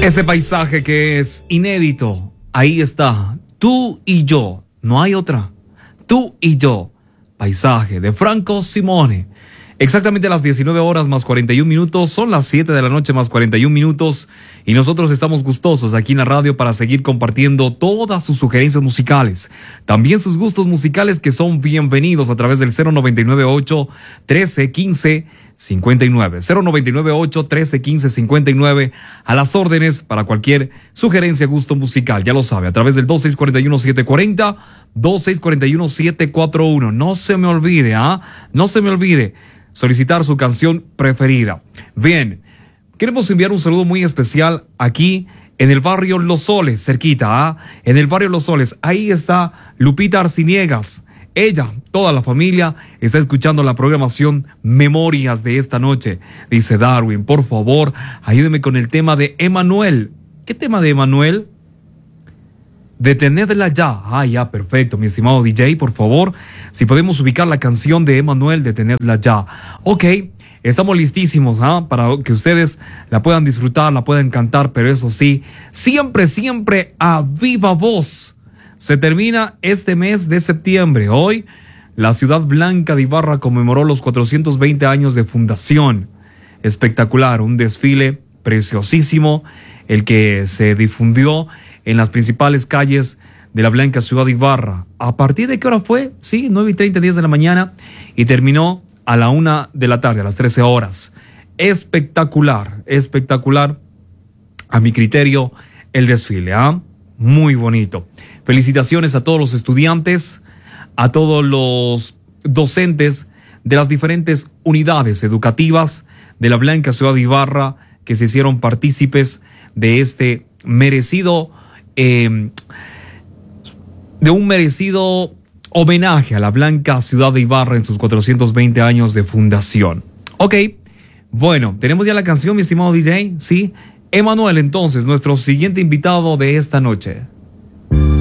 Ese paisaje que es inédito, ahí está, tú y yo, no hay otra, tú y yo, paisaje de Franco Simone. Exactamente a las 19 horas más 41 minutos, son las 7 de la noche más 41 minutos y nosotros estamos gustosos aquí en la radio para seguir compartiendo todas sus sugerencias musicales, también sus gustos musicales que son bienvenidos a través del 0998 1315 59, 0998 1315 59, a las órdenes para cualquier sugerencia, gusto musical, ya lo sabe, a través del 2641-740, 2641-741, no se me olvide, no se me olvide solicitar su canción preferida. Bien, queremos enviar un saludo muy especial aquí en el barrio Los Soles, cerquita, en el barrio Los Soles, ahí está Lupita Arciniegas. Ella, toda la familia, está escuchando la programación Memorias de esta noche. Dice Darwin, por favor, ayúdeme con el tema de Emanuel. ¿Qué tema de Emanuel? Detenedla ya. Ya, perfecto, mi estimado DJ, por favor. Si podemos ubicar la canción de Emanuel, Detenedla ya. Ok, estamos listísimos, para que ustedes la puedan disfrutar, la puedan cantar, pero eso sí, siempre, siempre a viva voz. Se termina este mes de septiembre. Hoy, la Ciudad Blanca de Ibarra conmemoró los 420 años de fundación. Espectacular, un desfile preciosísimo, el que se difundió en las principales calles de la Blanca Ciudad de Ibarra. ¿A partir de qué hora fue? Sí, 9:30, 10 de la mañana, y terminó a la 1 de la tarde, a las 13 horas. Espectacular, espectacular, a mi criterio, el desfile, muy bonito. Felicitaciones a todos los estudiantes, a todos los docentes de las diferentes unidades educativas de la Blanca Ciudad de Ibarra que se hicieron partícipes de este merecido, de un merecido homenaje a la Blanca Ciudad de Ibarra en sus 420 años de fundación. Ok, bueno, tenemos ya la canción, mi estimado DJ, ¿sí? Emanuel, entonces, nuestro siguiente invitado de esta noche.